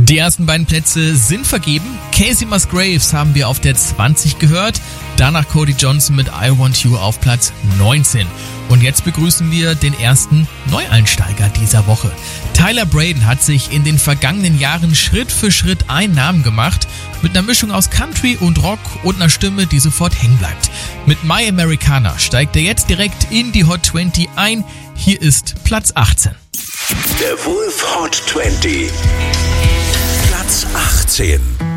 Die ersten beiden Plätze sind vergeben. Casey Musgraves haben wir auf der 20 gehört. Danach Cody Johnson mit I Want You auf Platz 19. Und jetzt begrüßen wir den ersten Neueinsteiger dieser Woche. Tyler Braden hat sich in den vergangenen Jahren Schritt für Schritt einen Namen gemacht. Mit einer Mischung aus Country und Rock und einer Stimme, die sofort hängen bleibt. Mit My Americana steigt er jetzt direkt in die Hot 20 ein. Hier ist Platz 18. Der Wolf Hot 20. Platz 18.